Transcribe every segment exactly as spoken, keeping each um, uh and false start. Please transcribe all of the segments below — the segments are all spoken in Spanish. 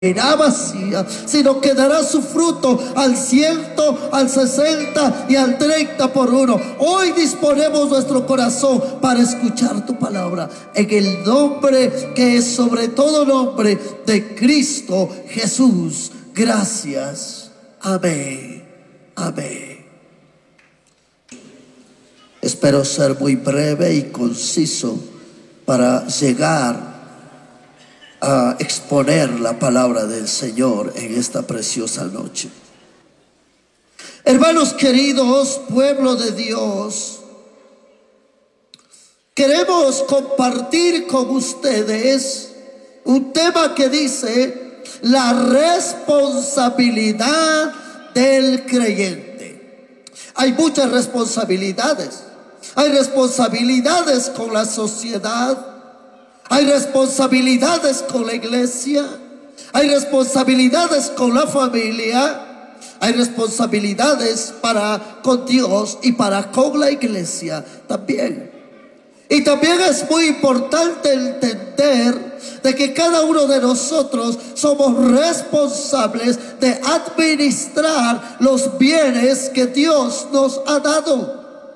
será vacía, sino que dará su fruto al ciento, al sesenta y al treinta por uno. Hoy disponemos nuestro corazón para escuchar tu palabra, en el nombre que es sobre todo nombre de Cristo Jesús. Gracias. Amén. Amén. Espero ser muy breve y conciso para llegar a exponer la palabra del Señor en esta preciosa noche. Hermanos queridos, pueblo de Dios, queremos compartir con ustedes un tema que dice la responsabilidad del creyente. Hay muchas responsabilidades. Hay responsabilidades con la sociedad, hay responsabilidades con la iglesia, hay responsabilidades con la familia, hay responsabilidades para con Dios y para con la iglesia también. Y también es muy importante entender de que cada uno de nosotros somos responsables de administrar los bienes que Dios nos ha dado.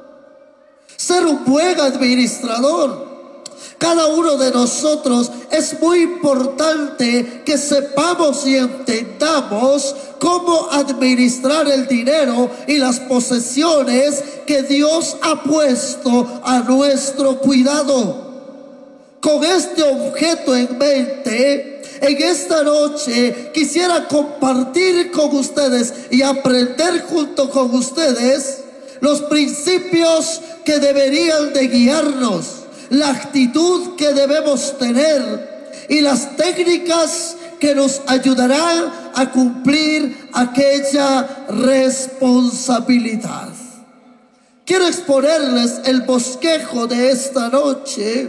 Ser un buen administrador. Cada uno de nosotros es muy importante que sepamos y entendamos cómo administrar el dinero y las posesiones que Dios ha puesto a nuestro cuidado. Con este objeto en mente, en esta noche quisiera compartir con ustedes y aprender junto con ustedes los principios que deberían de guiarnos, la actitud que debemos tener y las técnicas que nos ayudarán a cumplir aquella responsabilidad. Quiero exponerles el bosquejo de esta noche.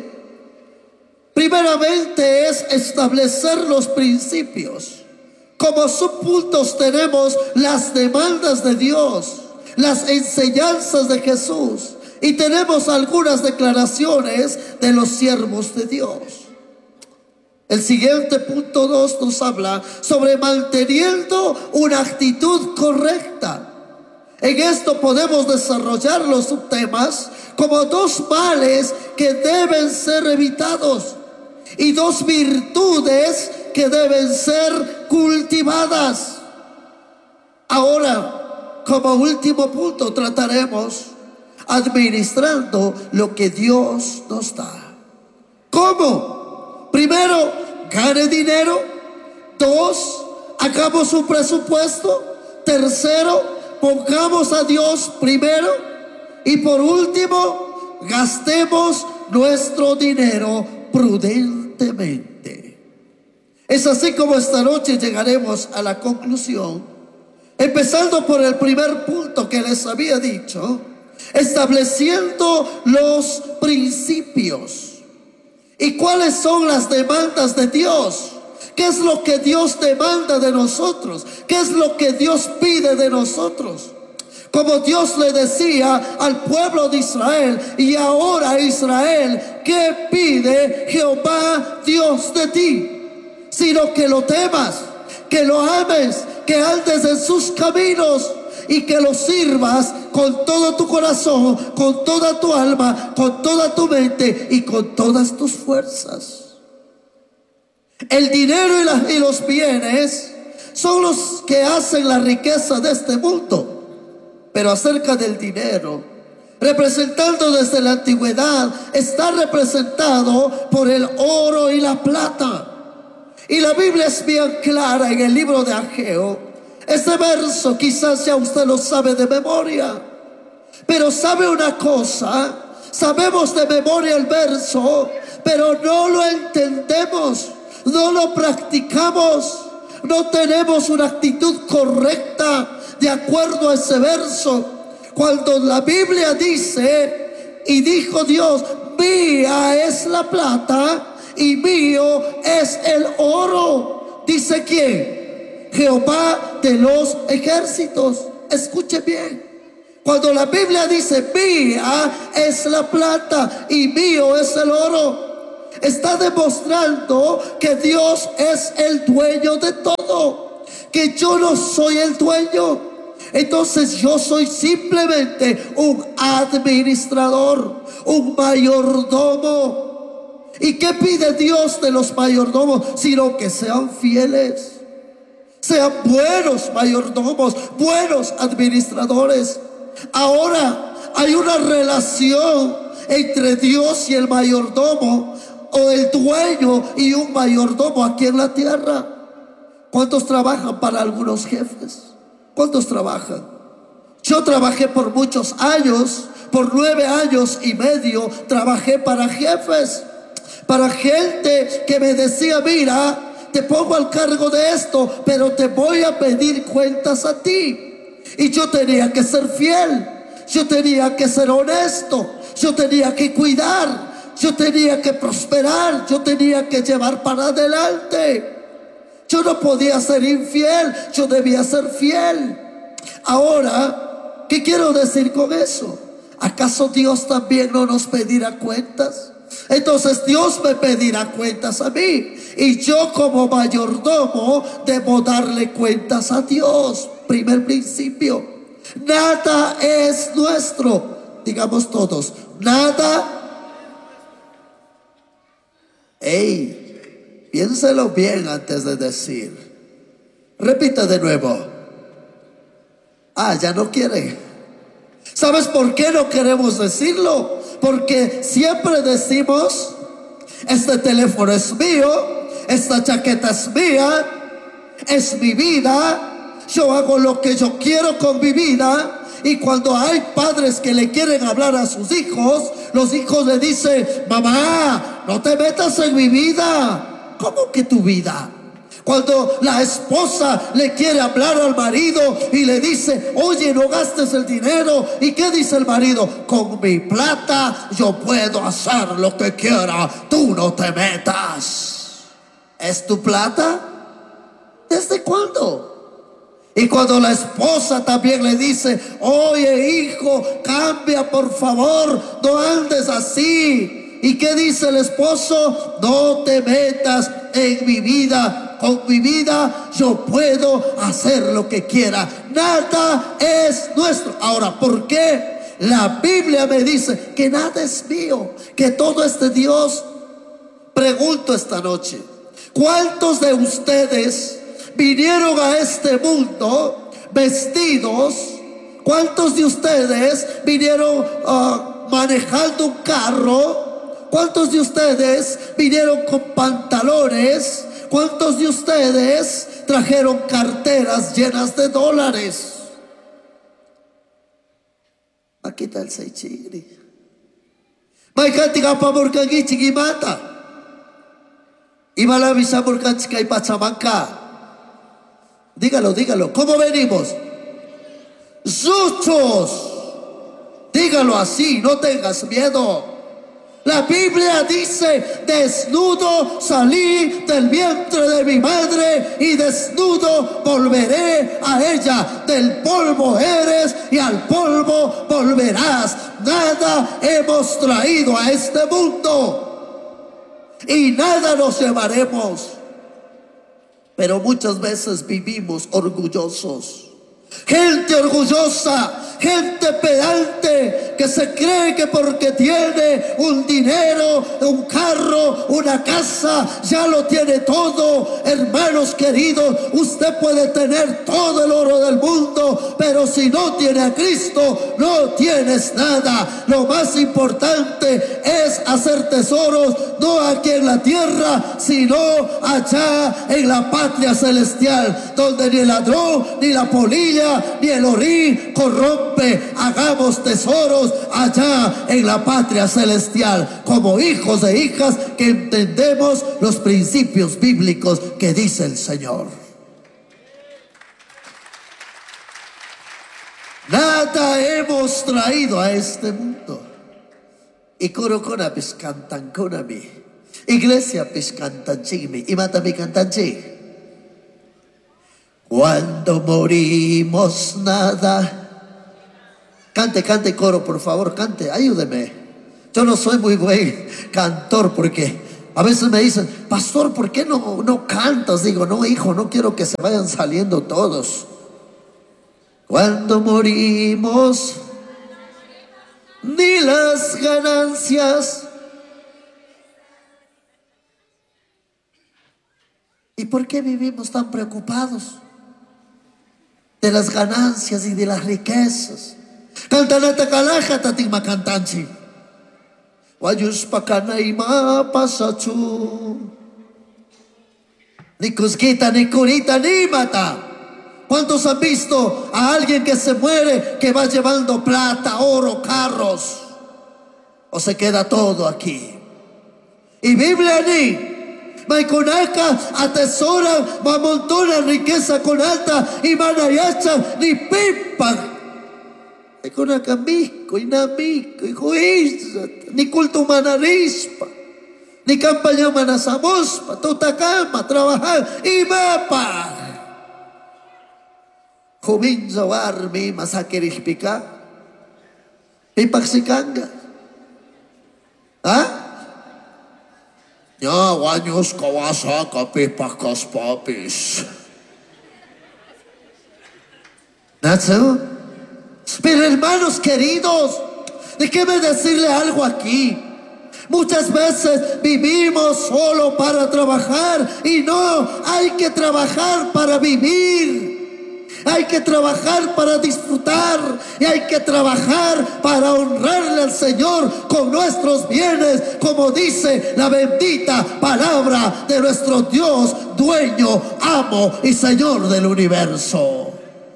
Primeramente es establecer los principios. Como subpuntos tenemos las demandas de Dios, las enseñanzas de Jesús, y tenemos algunas declaraciones de los siervos de Dios. El siguiente punto dos nos habla sobre manteniendo una actitud correcta. En esto podemos desarrollar los subtemas como dos males que deben ser evitados y dos virtudes que deben ser cultivadas. Ahora, como último punto, trataremos administrando lo que Dios nos da. ¿Cómo? Primero, gane dinero. Dos, hagamos un presupuesto. Tercero, pongamos a Dios primero. Y por último, gastemos nuestro dinero prudentemente. Es así como esta noche llegaremos a la conclusión, empezando por el primer punto que les había dicho, estableciendo los principios. ¿Y cuáles son las demandas de Dios? ¿Qué es lo que Dios demanda de nosotros? ¿Qué es lo que Dios pide de nosotros? Como Dios le decía al pueblo de Israel, y ahora Israel, ¿qué pide Jehová Dios de ti? Sino que lo temas, que lo ames, que andes en sus caminos y que lo sirvas con todo tu corazón, con toda tu alma, con toda tu mente y con todas tus fuerzas. El dinero y, la, y los bienes son los que hacen la riqueza de este mundo. Pero acerca del dinero, representando desde la antigüedad, está representado por el oro y la plata. Y la Biblia es bien clara en el libro de Ageo. Este verso quizás ya usted lo sabe de memoria, pero sabe una cosa, sabemos de memoria el verso, pero no lo entendemos, no lo practicamos, no tenemos una actitud correcta de acuerdo a ese verso. Cuando la Biblia dice, y dijo Dios, mía es la plata y mío es el oro. ¿Dice quién? Jehová de los ejércitos. Escuche bien. Cuando la Biblia dice mía es la plata y mío es el oro, está demostrando que Dios es el dueño de todo, que yo no soy el dueño. Entonces yo soy simplemente un administrador, un mayordomo. ¿Y qué pide Dios de los mayordomos? Sino que sean fieles, sean buenos mayordomos, buenos administradores. Ahora hay una relación entre Dios y el mayordomo, o el dueño y un mayordomo aquí en la tierra. ¿Cuántos trabajan para algunos jefes? ¿Cuántos trabajan? Yo trabajé por muchos años, por nueve años y medio, trabajé para jefes, para gente que me decía: mira, te pongo al cargo de esto, pero te voy a pedir cuentas a ti. Y yo tenía que ser fiel, yo tenía que ser honesto, yo tenía que cuidar, yo tenía que prosperar, yo tenía que llevar para adelante. Yo no podía ser infiel, yo debía ser fiel. Ahora, ¿qué quiero decir con eso? ¿Acaso Dios también no nos pedirá cuentas? Entonces Dios me pedirá cuentas a mí, y yo como mayordomo debo darle cuentas a Dios. Primer principio: nada es nuestro. Digamos todos: nada. Ey, piénselo bien antes de decir. Repita de nuevo. Ah, ya no quiere. ¿Sabes por qué no queremos decirlo? Porque siempre decimos: este teléfono es mío, esta chaqueta es mía, es mi vida, yo hago lo que yo quiero con mi vida. Y cuando hay padres que le quieren hablar a sus hijos, los hijos le dicen: mamá, no te metas en mi vida. ¿Cómo que tu vida? Cuando la esposa le quiere hablar al marido y le dice: oye, no gastes el dinero. ¿Y qué dice el marido? Con mi plata yo puedo hacer lo que quiera, tú no te metas. ¿Es tu plata? ¿Desde cuándo? Y cuando la esposa también le dice: oye, hijo, cambia por favor, no andes así. ¿Y qué dice el esposo? No te metas en mi vida. Con mi vida yo puedo hacer lo que quiera. Nada es nuestro. Ahora, ¿por qué? La Biblia me dice que nada es mío, que todo es de Dios. Pregunto esta noche: ¿cuántos de ustedes vinieron a este mundo vestidos? ¿Cuántos de ustedes vinieron uh, manejando un carro? ¿Cuántos de ustedes vinieron con pantalones? ¿Cuántos de ustedes trajeron carteras llenas de dólares? Aquí está el seichigri. Maikantika pamurkangi chigimata. Imalabisa murkanchika y pachamanca. Dígalo, dígalo. ¿Cómo venimos? ¡Suchos! Dígalo así, no tengas miedo. La Biblia dice: desnudo salí del vientre de mi madre y desnudo volveré a ella. Del polvo eres y al polvo volverás. Nada hemos traído a este mundo y nada nos llevaremos. Pero muchas veces vivimos orgullosos. Gente orgullosa, gente pedante, que se cree que porque tiene un dinero, un carro, una casa, ya lo tiene todo. Hermanos queridos, usted puede tener todo el oro del mundo, pero si no tiene a Cristo, no tienes nada. Lo más importante es hacer tesoros, no aquí en la tierra, sino allá en la patria celestial, donde ni el ladrón, ni la polilla, ni el orín corrompe. Hagamos tesoros allá en la patria celestial, como hijos e hijas que entendemos los principios bíblicos que dice el Señor. Nada hemos traído a este mundo. Y corocona piscantan conami. Iglesia piscantan chigmi. Y mata mi cantan chig. Cuando morimos nada. Cante, cante coro, por favor, cante, ayúdeme. Yo no soy muy buen cantor porque A veces me dicen, pastor, ¿por qué no, no cantas? Digo, no, hijo, no quiero que se vayan saliendo todos. Cuando morimos, ni las ganancias. ¿Y por qué vivimos tan preocupados de las ganancias y de las riquezas? Cantanata calaja tatima cantanchi. Wayus pakanaima pasachu. Ni cusquita, ni curita, ni mata. ¿Cuántos han visto a alguien que se muere que va llevando plata, oro, carros? ¿O se queda todo aquí? Y Biblia ni Maiconaca atesora, amontona riqueza con alta y manayacha ni pipa. Maiconaca misco y namico y juiza, ni culto manarispa, ni campaña manasabospa, tutacama, trabajar y mapa. Jubin zawarmi masakirishpika, pipaxicanga. ¿Ah? Ya, guanyos kawasaka pipakas papis. That's it. Pero hermanos queridos, déjeme decirle algo aquí. Muchas veces vivimos solo para trabajar y no, hay que trabajar para vivir. Hay que trabajar para disfrutar y hay que trabajar para honrarle al Señor con nuestros bienes, como dice la bendita palabra de nuestro Dios, dueño, amo y Señor del universo.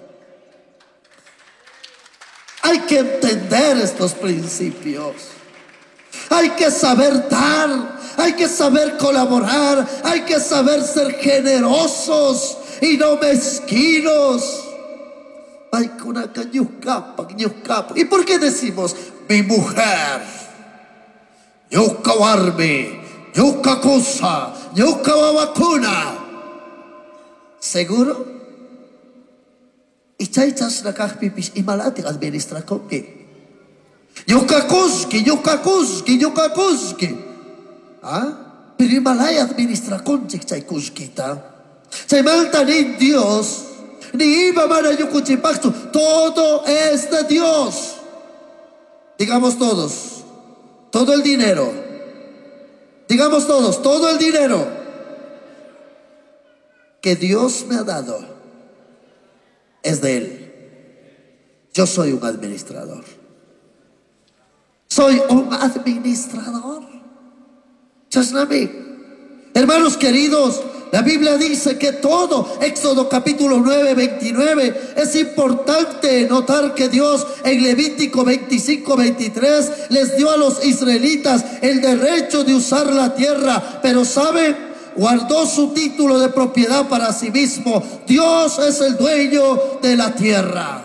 Hay que entender estos principios. Hay que saber dar, hay que saber colaborar, hay que saber ser generosos y no mezquinos. Ay, con acá, ñuscapa, ñuscapa. ¿Y por qué decimos mi mujer? Ñusca warmi, ñusca cosa, ñusca vacuna. ¿Seguro? Y chaichas la cajpipis y malati administra con qué. Ñusca kuski, ñusca kuski, ñusca kuski. ¿Ah? Pero Himalaya administra con chay kuskita. Se malta ni Dios, ni iba para yucuchipacto, todo es de Dios. Digamos todos, todo el dinero. Digamos todos, todo el dinero que Dios me ha dado es de Él. Yo soy un administrador. Soy un administrador. Chasnami. Hermanos queridos, la Biblia dice que todo, Éxodo capítulo nueve, veintinueve, es importante notar que Dios en Levítico veinticinco, veintitrés les dio a los israelitas el derecho de usar la tierra, pero ¿saben? Guardó su título de propiedad para sí mismo. Dios es el dueño de la tierra.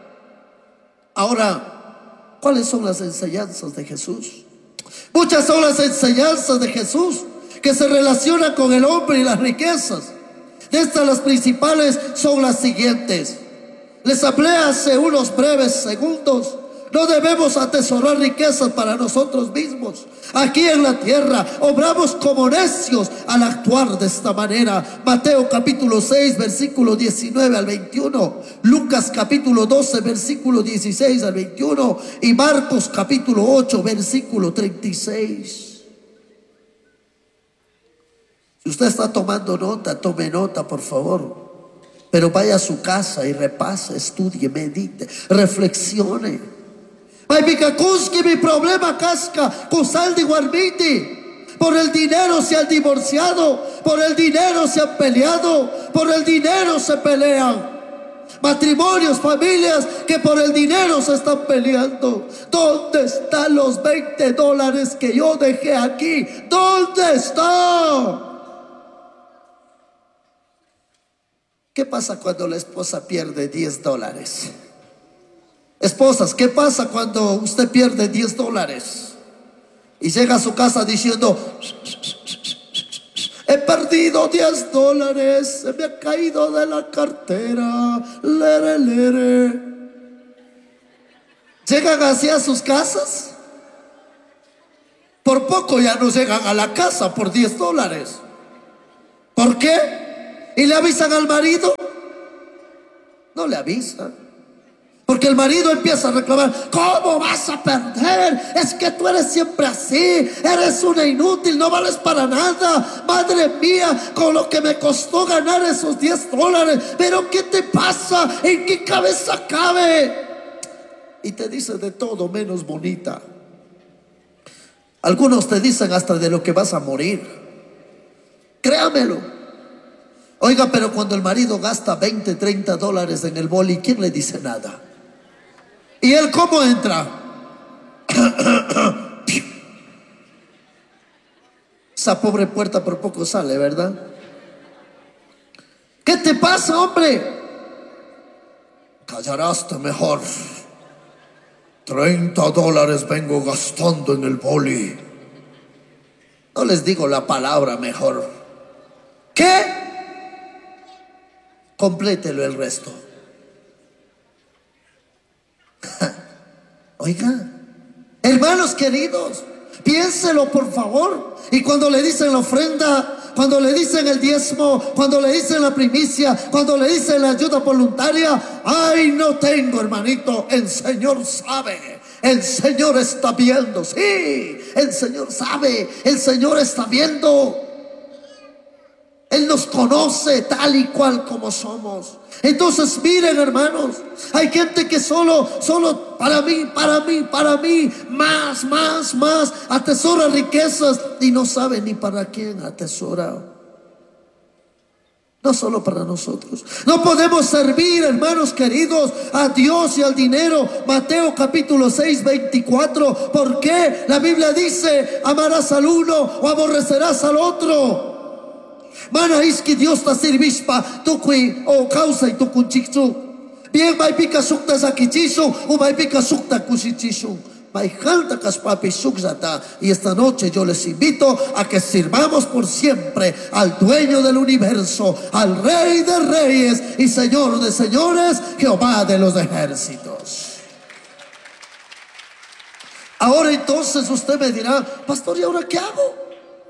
Ahora, ¿cuáles son las enseñanzas de Jesús? Muchas son las enseñanzas de Jesús que se relaciona con el hombre y las riquezas. De estas las principales son las siguientes. Les hablé hace unos breves segundos. No debemos atesorar riquezas para nosotros mismos. Aquí en la tierra obramos como necios al actuar de esta manera. Mateo capítulo seis, versículo diecinueve al veintiuno. Lucas capítulo doce, versículo dieciséis al veintiuno. Y Marcos capítulo ocho, versículo treinta y seis. Si usted está tomando nota, tome nota, por favor. Pero vaya a su casa y repase, estudie, medite, reflexione. Ay, Picacuski, mi problema casca, Cusaldi Guarmiti. Por el dinero se han divorciado, por el dinero se han peleado, por el dinero se pelean. Matrimonios, familias que por el dinero se están peleando. ¿Dónde están los veinte dólares que yo dejé aquí? ¿Dónde están? ¿Qué pasa cuando la esposa pierde diez dólares? Esposas, ¿qué pasa cuando usted pierde diez dólares? Y llega a su casa diciendo: he perdido diez dólares, se me ha caído de la cartera. Lere, lere. ¿Llegan así a sus casas? por poco ya no llegan a la casa por diez dólares. ¿Por qué? ¿Y le avisan al marido? No le avisan. Porque el marido empieza a reclamar: ¿cómo vas a perder? Es que tú eres siempre así, eres una inútil, no vales para nada. Madre mía, con lo que me costó ganar esos diez dólares. Pero ¿qué te pasa? ¿En qué cabeza cabe? Y te dice de todo menos bonita. Algunos te dicen hasta de lo que vas a morir. Créamelo. Oiga, pero cuando el marido gasta veinte, treinta dólares en el boli, ¿quién le dice nada? ¿Y él cómo entra? Esa pobre puerta por poco sale, ¿verdad? ¿Qué te pasa, hombre? Callarás mejor. treinta dólares vengo gastando en el boli. No les digo la palabra mejor. ¿Qué? Complételo el resto. Oiga, hermanos queridos, piénselo por favor. Y cuando le dicen la ofrenda, cuando le dicen el diezmo, cuando le dicen la primicia, cuando le dicen la ayuda voluntaria: ay, no tengo, hermanito. El Señor sabe, el Señor está viendo. Sí, el Señor sabe, el Señor está viendo. Él nos conoce tal y cual como somos. Entonces miren, hermanos, hay gente que solo, solo para mí, para mí, para mí, más, más, más, atesora riquezas y no sabe ni para quién atesora. No solo para nosotros. No podemos servir, hermanos queridos, a Dios y al dinero. Mateo capítulo seis, veinticuatro. ¿Por qué? La Biblia dice: amarás al uno o aborrecerás al otro. Mana iski Dios ta sirvispa tukui o causa y tukunchiksu. Bien may pika sukta sakichisu o may pika sukta kusichisu. May halta kaspapi sukzata. Y esta noche yo les invito a que sirvamos por siempre al dueño del universo, al Rey de reyes y Señor de señores, Jehová de los ejércitos. Ahora entonces usted me dirá: pastor, ¿y ahora qué hago?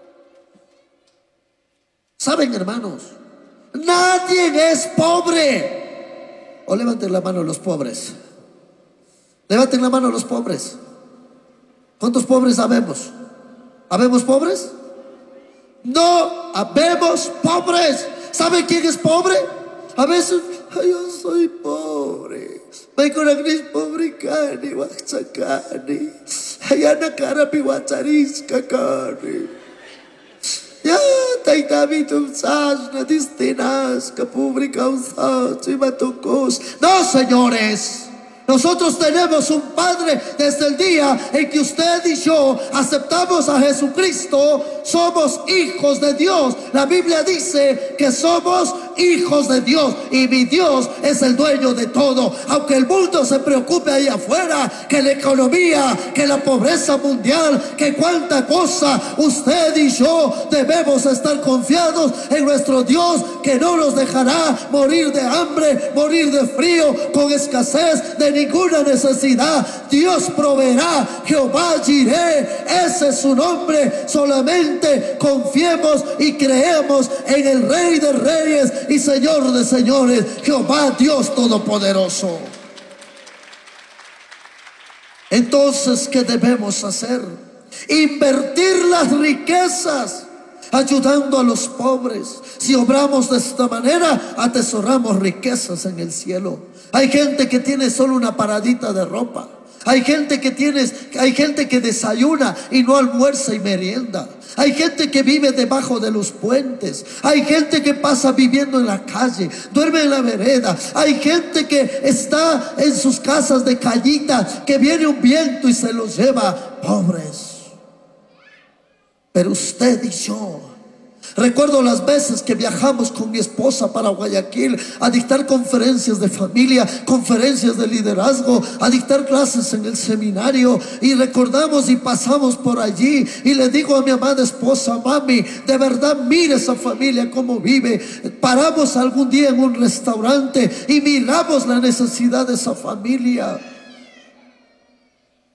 Saben, hermanos, nadie es pobre. O levanten la mano los pobres. Levanten la mano los pobres. ¿Cuántos pobres habemos? ¿Habemos pobres? No habemos pobres. ¿Saben quién es pobre? A veces: ay, yo soy pobre. May kunagnis pobre kani waksakani. Hayana karapi watsaris kakani. Ya, taitabitum sas, na distinas, capubrica usas, y matocos. No, señores. Nosotros tenemos un Padre. Desde el día en que usted y yo aceptamos a Jesucristo, somos hijos de Dios. La Biblia dice que somos hijos de Dios, y mi Dios es el dueño de todo. Aunque el mundo se preocupe ahí afuera, que la economía, que la pobreza mundial, que cuánta cosa, usted y yo debemos estar confiados en nuestro Dios, que no nos dejará morir de hambre, morir de frío, con escasez de ninguna necesidad. Dios proveerá. Jehová Jireh, ese es su nombre. Solamente confiemos y creemos en el Rey de reyes y Señor de señores, Jehová Dios todopoderoso. Entonces, ¿qué debemos hacer? Invertir las riquezas ayudando a los pobres. Si obramos de esta manera, atesoramos riquezas en el cielo. Hay gente que tiene solo una paradita de ropa. Hay gente que tiene, hay gente que desayuna y no almuerza y merienda. Hay gente que vive debajo de los puentes. Hay gente que pasa viviendo en la calle, duerme en la vereda. Hay gente que está en sus casas de callita, que viene un viento y se los lleva. Pobres. Pero usted y yo, recuerdo las veces que viajamos con mi esposa para Guayaquil a dictar conferencias de familia, conferencias de liderazgo, a dictar clases en el seminario, y recordamos y pasamos por allí, y le digo a mi amada esposa: mami, de verdad mire esa familia cómo vive. Paramos algún día en un restaurante y miramos la necesidad de esa familia.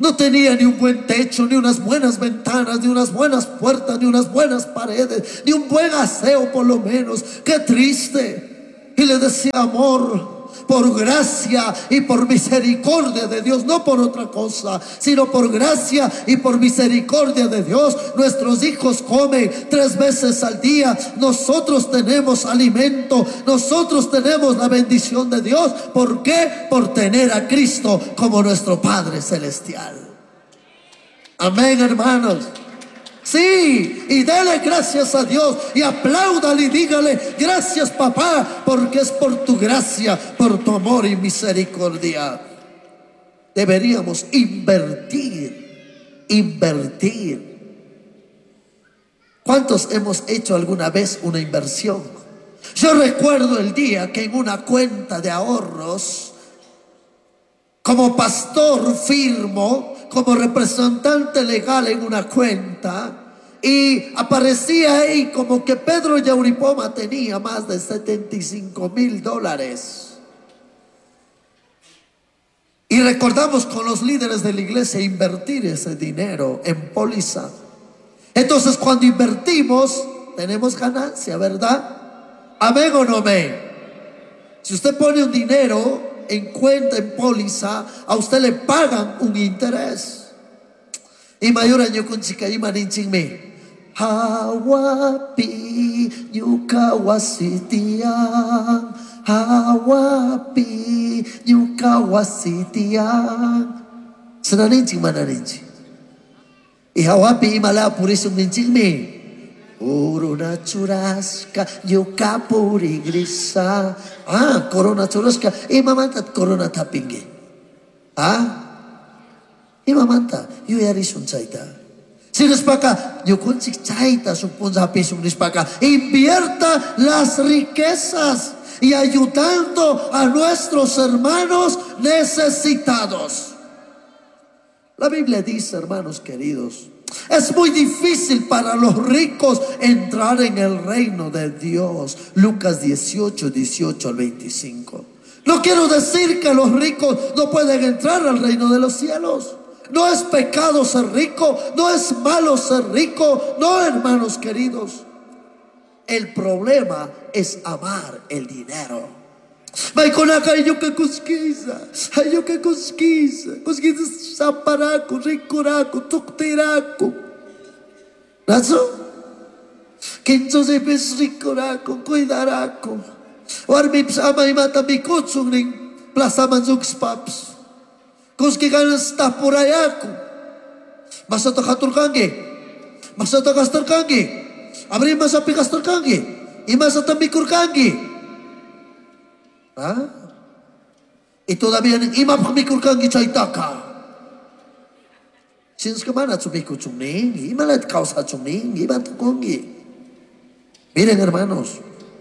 No tenía ni un buen techo, ni unas buenas ventanas, ni unas buenas puertas, ni unas buenas paredes, ni un buen aseo por lo menos. Qué triste. Y le decía: amor, por gracia y por misericordia de Dios, no por otra cosa, sino por gracia y por misericordia de Dios, nuestros hijos comen tres veces al día. Nosotros tenemos alimento, nosotros tenemos la bendición de Dios. ¿Por qué? Por tener a Cristo como nuestro Padre Celestial. Amén, hermanos. Sí, y dele gracias a Dios y apláudale y dígale: gracias, papá, porque es por tu gracia, por tu amor y misericordia. Deberíamos invertir, invertir. ¿Cuántos hemos hecho alguna vez una inversión? Yo recuerdo el día que en una cuenta de ahorros, como pastor firmo, como representante legal en una cuenta, y aparecía ahí como que Pedro Yauripoma tenía más de setenta y cinco mil dólares. Y recordamos con los líderes de la iglesia invertir ese dinero en póliza. Entonces, cuando invertimos, tenemos ganancia, ¿verdad? ¿Amén o no amén? Si usted pone un dinero en cuenta, en póliza, a usted le pagan un interés. Y mayor año con chica y maninchingme Hawapi Yukawasitian, Hawapi Yukawasitian. Senaninching mananinching. Y Hawapi imala purisung ninchingme Corona churrasca, yuka puri grisa. Ah, corona churrasca. Imamantat corona tapingi. Ah, imamanta. Yu yarisun chaita. Si nispaka, yukun sik chaita supun zapisum nispaka. Invierta las riquezas y ayudando a nuestros hermanos necesitados. La Biblia dice, hermanos queridos, es muy difícil para los ricos entrar en el reino de Dios. Lucas dieciocho, dieciocho al veinticinco. No quiero decir que los ricos no pueden entrar al reino de los cielos. No es pecado ser rico, no es malo ser rico. No, hermanos queridos. El problema es amar el dinero. Maikonaka yo que cosquiza, yo que cosquiza, cosquiza zaparaco, ricuraco, tuctiraco. ¿Nazo? Que entonces ves ricuraco, cuidaraco. Warmi psama y mata mi cochung ning plaza manzuks paps. Cosquigan está por ayaco. Masata katurkangi, masata kasturkangi, abri masapi kasturkangi, y masata mikurkangi. ¿Ah? Y todavía imam mikurkangi chaitaka. Sins kemana tsumiku chumning, imalet causa chumning, iman tukongi. Miren, hermanos,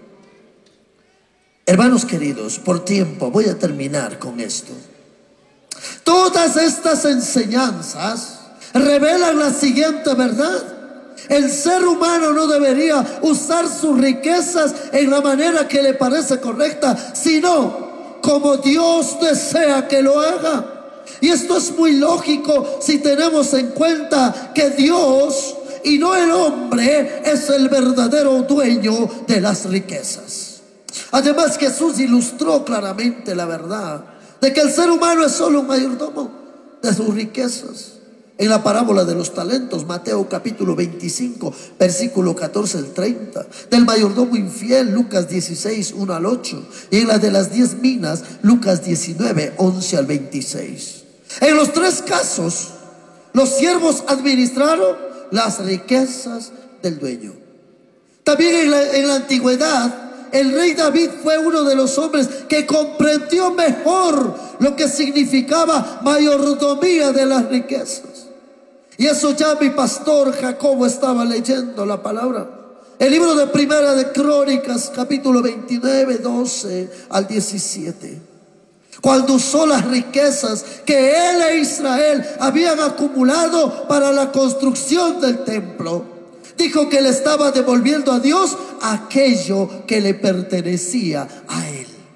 hermanos queridos, por tiempo voy a terminar con esto. Todas estas enseñanzas revelan la siguiente verdad: el ser humano no debería usar sus riquezas en la manera que le parece correcta, sino como Dios desea que lo haga. Y esto es muy lógico si tenemos en cuenta que Dios y no el hombre es el verdadero dueño de las riquezas. Además, Jesús ilustró claramente la verdad de que el ser humano es solo un mayordomo de sus riquezas. En la parábola de los talentos, Mateo capítulo veinticinco, versículo catorce al treinta. Del mayordomo infiel, Lucas dieciséis, uno al ocho. Y en la de las diez minas, Lucas diecinueve, once al veintiséis. En los tres casos, los siervos administraron las riquezas del dueño. También en la, en la antigüedad, el rey David fue uno de los hombres que comprendió mejor lo que significaba mayordomía de las riquezas. Y eso ya mi pastor Jacobo estaba leyendo la palabra. El libro de Primera de Crónicas, capítulo veintinueve, doce al diecisiete. Cuando usó las riquezas que él e Israel habían acumulado para la construcción del templo, dijo que le estaba devolviendo a Dios aquello que le pertenecía a él.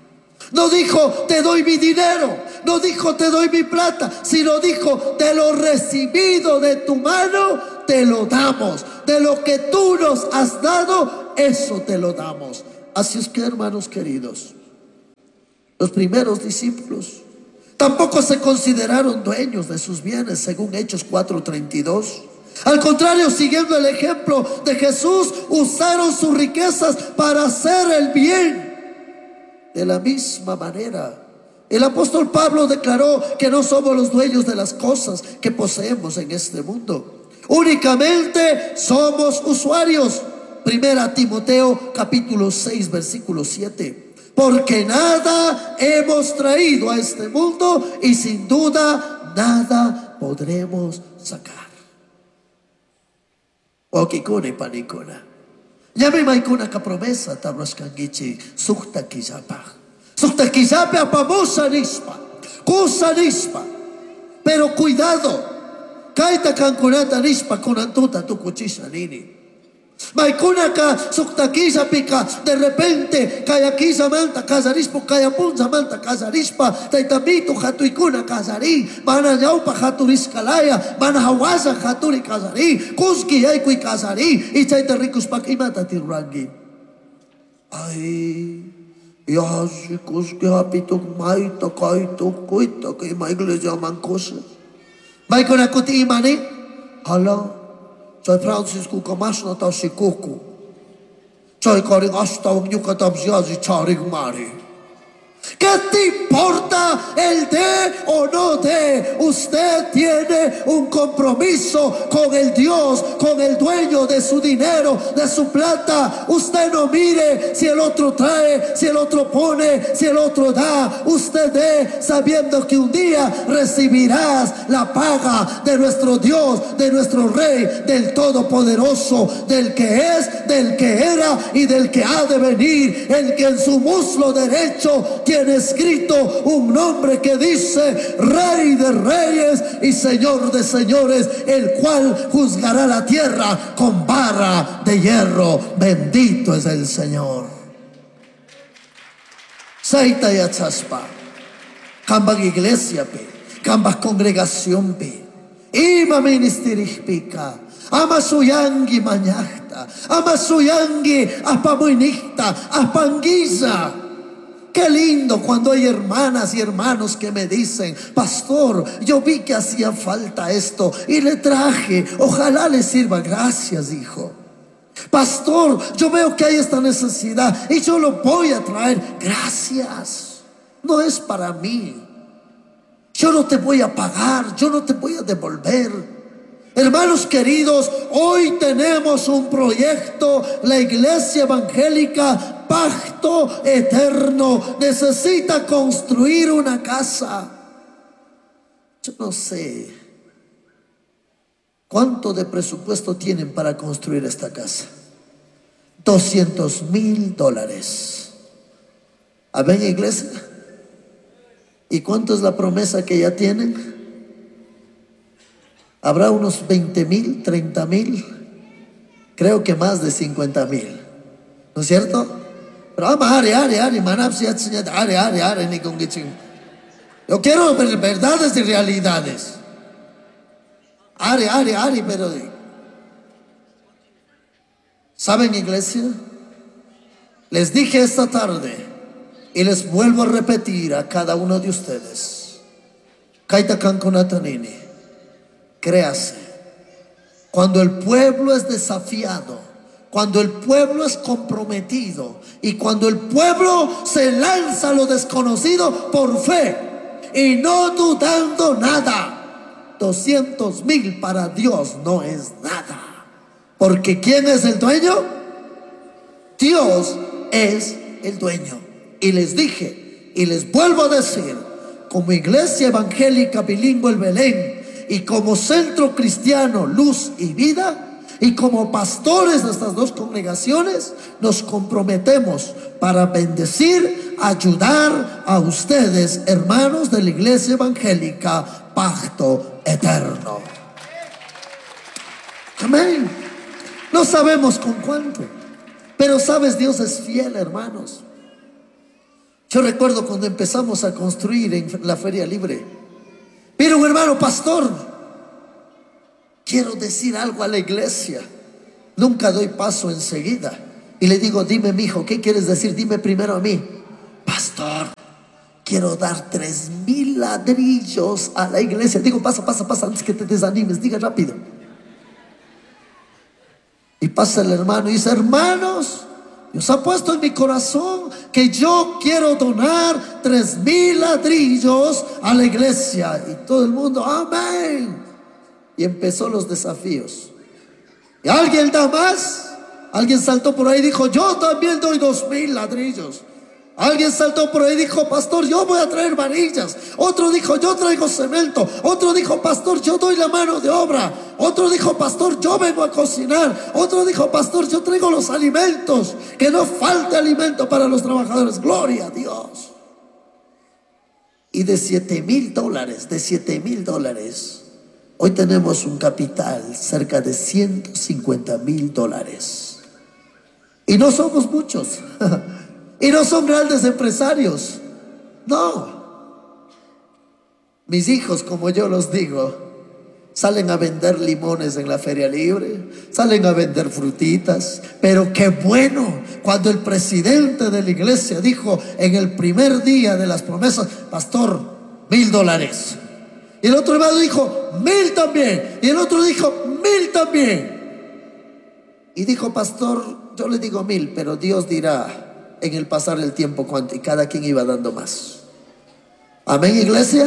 No dijo te doy mi dinero, no dijo te doy mi plata, sino dijo de lo recibido de tu mano te lo damos. De lo que tú nos has dado, eso te lo damos. Así es que, hermanos queridos, los primeros discípulos tampoco se consideraron dueños de sus bienes, según Hechos cuatro treinta y dos. Al contrario, siguiendo el ejemplo de Jesús, usaron sus riquezas para hacer el bien. De la misma manera, el apóstol Pablo declaró que no somos los dueños de las cosas que poseemos en este mundo. Únicamente somos usuarios. Primera Timoteo capítulo seis versículo siete. Porque nada hemos traído a este mundo y sin duda nada podremos sacar. Okikune panikuna. Llame maikuna ka promesa tabras kangichi sukta kizapa. Sukta kizapa apamosa nispa. Kusa nispa. Pero cuidado. Kaita kankunata nispa kunantuta tu kuchisa nini. Maikuna ka suktakiza pika. De repente kayakiza manta kazarispo kayapunza manta kazarispa. Taitamito hatuikuna kazari. Mana yaupa haturis kalaya. Mana hawaza haturi kazari. Kuski yaikui kazari. Y chaita ricus pakimata tirangi. Ay, yazi kuski hapituk maita kaituk kuita que ma iglesia mancosa. Maikuna kuti imani. Hala. Cioè Francisco Kamasna ta Shikoku. Cioè Karing Asta Nyuka Tabziazi Charing Mari. ¿Qué te importa el de o no de? Usted tiene un compromiso con el Dios, con el dueño de su dinero, de su plata. Usted no mire si el otro trae, si el otro pone, si el otro da. Usted dé sabiendo que un día recibirás la paga de nuestro Dios, de nuestro Rey, del Todopoderoso, del que es, del que era y del que ha de venir. El que en su muslo derecho tiene escrito un nombre que dice Rey de Reyes y Señor de Señores, el cual juzgará la tierra con vara de hierro. Bendito es el Señor. Saita y achaspa, cambas iglesia pe, cambas congregación pe, ima ministerijpika, ama suyangi mañachta, ama suyangi apamuinista, apanguiza. Qué lindo cuando hay hermanas y hermanos que me dicen: pastor, yo vi que hacía falta esto y le traje, ojalá le sirva. Gracias, hijo. Pastor, yo veo que hay esta necesidad y yo lo voy a traer. Gracias. No es para mí. Yo no te voy a pagar, yo no te voy a devolver. Hermanos queridos, hoy tenemos un proyecto, la Iglesia Evangélica Pacto Eterno necesita construir una casa. Yo no sé cuánto de presupuesto tienen para construir esta casa. Doscientos mil dólares. ¿Amén, iglesia? ¿Y cuánto es la promesa que ya tienen? Habrá unos veinte mil, treinta mil, creo que más de cincuenta mil, ¿no es cierto? Pero vamos, ari, ari, ari, manapsi, ari, ari, ari, ni con giching. Yo quiero ver verdades y realidades. Ari, ari, ari, pero ¿saben, iglesia? Les dije esta tarde y les vuelvo a repetir a cada uno de ustedes: Kaita Kankunatanini, créase, cuando el pueblo es desafiado, cuando el pueblo es comprometido y cuando el pueblo se lanza a lo desconocido por fe y no dudando nada, doscientos mil para Dios no es nada. Porque ¿quién es el dueño? Dios es el dueño. Y les dije y les vuelvo a decir, como Iglesia Evangélica Bilingüe El Belén y como Centro Cristiano Luz y Vida, y como pastores de estas dos congregaciones, nos comprometemos para bendecir, ayudar a ustedes, hermanos de la Iglesia Evangélica Pacto Eterno. Amén. No sabemos con cuánto, pero sabes, Dios es fiel, hermanos. Yo recuerdo cuando empezamos a construir en la Feria Libre. Mira, un hermano pastor, quiero decir algo a la iglesia. Nunca doy paso enseguida. Y le digo, dime, mijo, ¿qué quieres decir? Dime primero a mí. Pastor, quiero dar tres mil ladrillos a la iglesia. Digo, pasa, pasa, pasa, antes que te desanimes, diga rápido. Y pasa el hermano y dice, hermanos, Dios ha puesto en mi corazón que yo quiero donar tres mil ladrillos a la iglesia. Y todo el mundo, amén. Y empezó los desafíos. ¿Y alguien da más? Alguien saltó por ahí y dijo, yo también doy dos mil ladrillos. Alguien saltó por ahí y dijo, pastor, yo voy a traer varillas. Otro dijo, yo traigo cemento. Otro dijo, pastor, yo doy la mano de obra. Otro dijo, pastor, yo vengo a cocinar. Otro dijo, pastor, yo traigo los alimentos. Que no falte alimento para los trabajadores. Gloria a Dios. Y de siete mil dólares, de siete mil dólares, hoy tenemos un capital cerca de ciento cincuenta mil dólares. Y no somos muchos. Y no son grandes empresarios. No. Mis hijos, como yo los digo, salen a vender limones en la Feria Libre, salen a vender frutitas. Pero qué bueno cuando el presidente de la iglesia dijo en el primer día de las promesas, pastor, mil dólares. Y el otro hermano dijo, mil también. Y el otro dijo, mil también. Y dijo, pastor, yo le digo mil, pero Dios dirá en el pasar el tiempo cuánto. Y cada quien iba dando más. Amén, iglesia.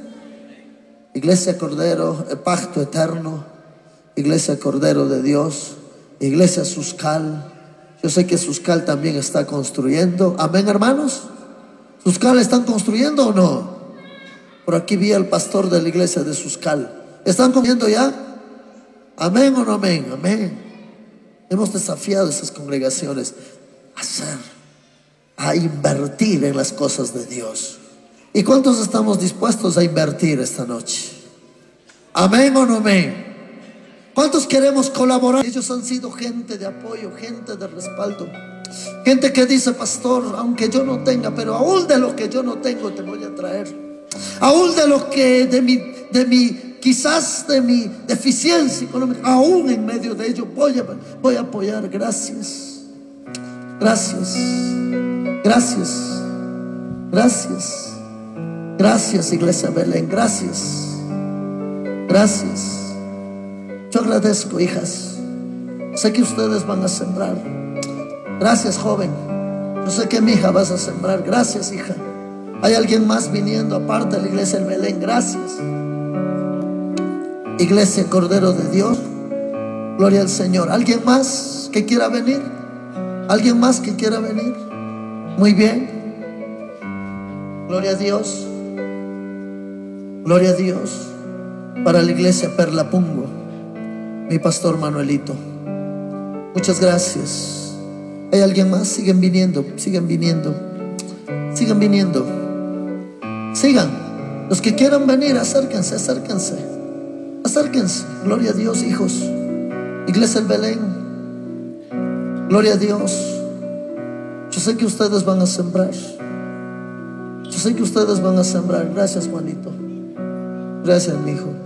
Iglesia Cordero, el pacto eterno. Iglesia Cordero de Dios. Iglesia Suscal. Yo sé que Suscal también está construyendo. Amén, hermanos. ¿Suscal están construyendo o no? Por aquí vi al pastor de la iglesia de Suscal. ¿Están comiendo ya? Amén o no amén. Amén. Hemos desafiado a esas congregaciones a hacer, a invertir en las cosas de Dios. ¿Y cuántos estamos dispuestos a invertir esta noche? Amén o no amén. ¿Cuántos queremos colaborar? Ellos han sido gente de apoyo, gente de respaldo, gente que dice, pastor, aunque yo no tenga, pero aún de lo que yo no tengo te voy a traer. Aún de lo que de mi, de mi quizás de mi deficiencia económica, aún en medio de ello voy a, voy a apoyar. Gracias, gracias, gracias, gracias, gracias, Iglesia Belén, gracias, gracias. Yo agradezco, hijas. Sé que ustedes van a sembrar. Gracias, joven. Yo sé que mi hija vas a sembrar. Gracias, hija. Hay alguien más viniendo aparte de la iglesia del Belén. Gracias. Iglesia Cordero de Dios. Gloria al Señor. ¿Alguien más que quiera venir? ¿Alguien más que quiera venir? Muy bien. Gloria a Dios. Gloria a Dios. Para la iglesia Perlapungo, mi pastor Manuelito. Muchas gracias. ¿Hay alguien más? Siguen viniendo, siguen viniendo, sigan viniendo. Sigan. Los que quieran venir, acérquense, acérquense, acérquense. Gloria a Dios, hijos. Iglesia del Belén. Gloria a Dios. Yo sé que ustedes van a sembrar. Yo sé que ustedes van a sembrar. Gracias, Juanito. Gracias, mi hijo.